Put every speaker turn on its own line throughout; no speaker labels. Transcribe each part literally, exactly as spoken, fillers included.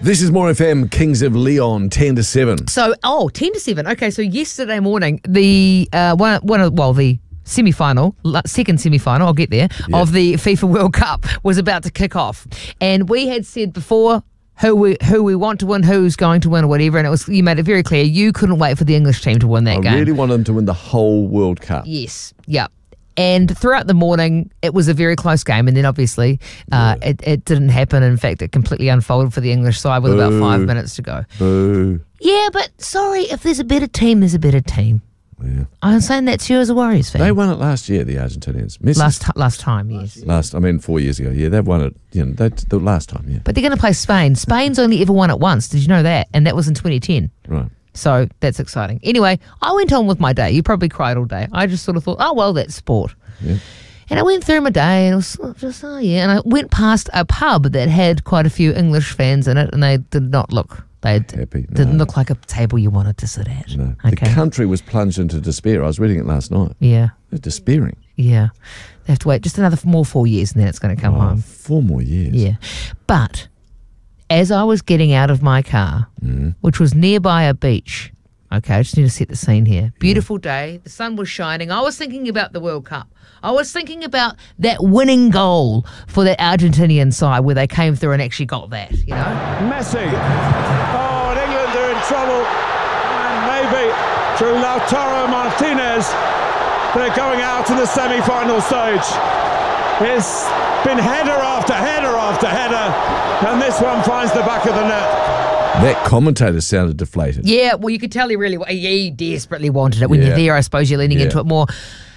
This is More F M, Kings of Leon, ten to seven.
So, oh, ten to seven. Okay, so yesterday morning, the uh, one, one of, well, the semi-final, second semi-final, I'll get there, yeah. of the FIFA World Cup was about to kick off. And we had said before who we who we want to win, who's going to win or whatever, and it was you made it very clear you couldn't wait for the English team to win that
I
game.
I really wanted them to win the whole World Cup.
Yes, yeah. And throughout the morning, it was a very close game. And then obviously uh, yeah. it, it didn't happen. In fact, it completely unfolded for the English side with Boo. about five minutes to go.
Boo.
Yeah, but sorry, if there's a better team, there's a better team.
Yeah.
I'm saying that to you as a Warriors fan.
They won it last year, the Argentinians. Messi,
last t- last time, yes.
Last, I mean, four years ago. Yeah, they've won it. You know, they, the last time, yeah.
But they're going to play Spain. Spain's only ever won it once. Did you know that? And that was in twenty ten.
Right.
So that's exciting. Anyway, I went on with my day. You probably cried all day. I just sort of thought, oh, well, that's sport.
Yeah.
And I went through my day and it was just, oh, yeah. And I went past a pub that had quite a few English fans in it, and they did not look, they
happy. No.
didn't look like a table you wanted to sit at.
No.
Okay.
The country was plunged into despair. I was reading it last night.
Yeah.
They're despairing.
Yeah. They have to wait just another more four years and then it's going to come
oh,
home.
Four more years.
Yeah. But as I was getting out of my car,
mm.
which was nearby a beach, okay, I just need to set the scene here. Beautiful day. The sun was shining. I was thinking about the World Cup. I was thinking about that winning goal for that Argentinian side where they came through and actually got that, you know?
Messi. Oh, and England are in trouble. And maybe through Lautaro Martinez, they're going out to the semi-final stage. It's been header after header after header, and this one finds the back of the net.
That commentator sounded deflated.
Yeah, well, you could tell he really, he desperately wanted it. When
yeah.
you're there, I suppose you're leaning
yeah.
into it more.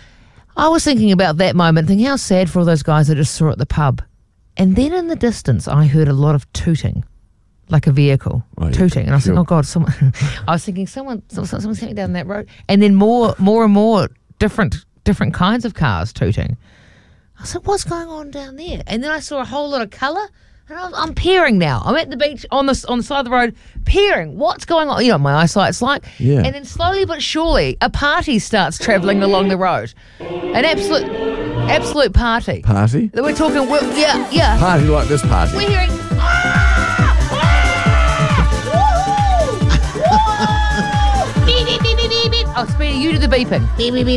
I was thinking about that moment, thinking how sad for all those guys I just saw at the pub. And then in the distance, I heard a lot of tooting, like a vehicle,
oh,
tooting. And I was
sure.
thinking, oh, God, someone. I was thinking, someone, someone's coming down that road. And then more, more and more different, different kinds of cars tooting. I said, what's going on down there? And then I saw a whole lot of colour. And I was, I'm peering now. I'm at the beach on the on the side of the road, peering. What's going on? You know what my eyesight's like.
Yeah.
And then slowly but surely, a party starts travelling along the road. An absolute, absolute party.
Party?
We're talking. We're, yeah, yeah.
Party like this party.
We're hearing. Ah, ah, woo-hoo, woo. Beep, beep, beep, beep, beep, beep. Oh, Speedy, you do the beeping. Beep, beep, beep,